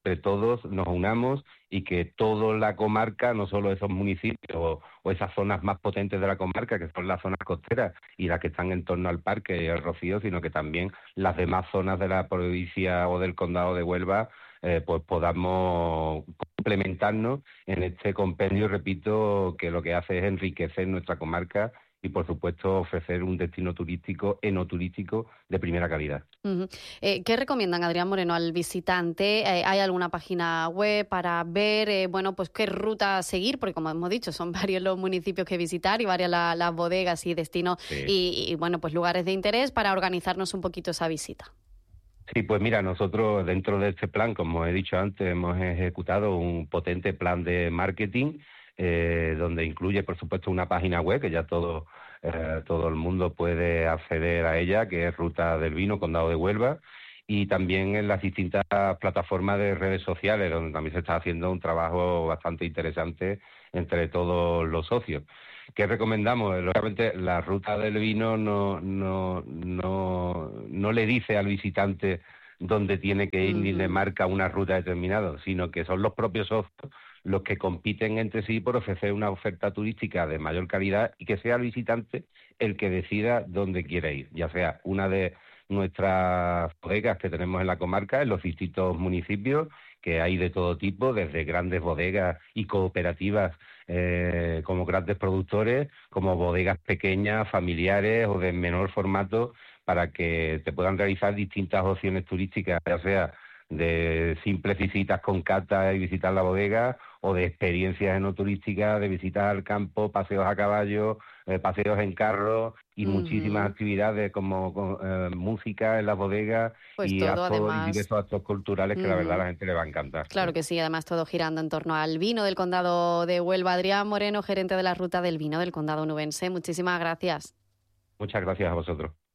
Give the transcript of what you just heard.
entre todos nos unamos y que toda la comarca, no solo esos municipios o esas zonas más potentes de la comarca, que son las zonas costeras y las que están en torno al parque y al Rocío, sino que también las demás zonas de la provincia o del condado de Huelva, pues podamos complementarnos en este compendio, repito, que lo que hace es enriquecer nuestra comarca y, por supuesto, ofrecer un destino turístico, enoturístico de primera calidad. Uh-huh. ¿Qué recomiendan, Adrián Moreno, al visitante? ¿Hay alguna página web para ver, pues qué ruta seguir? Porque, como hemos dicho, son varios los municipios que visitar y varias las bodegas y destinos pues lugares de interés para organizarnos un poquito esa visita. Sí, pues mira, nosotros dentro de este plan, como he dicho antes, hemos ejecutado un potente plan de marketing donde incluye, por supuesto, una página web que ya todo el mundo puede acceder a ella, que es Ruta del Vino, Condado de Huelva, y también en las distintas plataformas de redes sociales, donde también se está haciendo un trabajo bastante interesante entre todos los socios. ¿Qué recomendamos? Lógicamente, la Ruta del Vino no le dice al visitante dónde tiene que ir ni le marca una ruta determinada, sino que son los propios socios los que compiten entre sí por ofrecer una oferta turística de mayor calidad y que sea el visitante el que decida dónde quiere ir, ya sea una de nuestras bodegas que tenemos en la comarca, en los distintos municipios, que hay de todo tipo, desde grandes bodegas y cooperativas como grandes productores, como bodegas pequeñas, familiares o de menor formato, para que te puedan realizar distintas opciones turísticas, ya sea de simples visitas con cata y visitar la bodega, o de experiencias enoturísticas, de visitas al campo, paseos a caballo, paseos en carro y muchísimas actividades como música en las bodegas pues y todo, actos y además, diversos actos culturales que la verdad a la gente le va a encantar. Claro que sí, además todo girando en torno al vino del condado de Huelva. Adrián Moreno, gerente de la Ruta del Vino del condado onubense, muchísimas gracias. Muchas gracias a vosotros.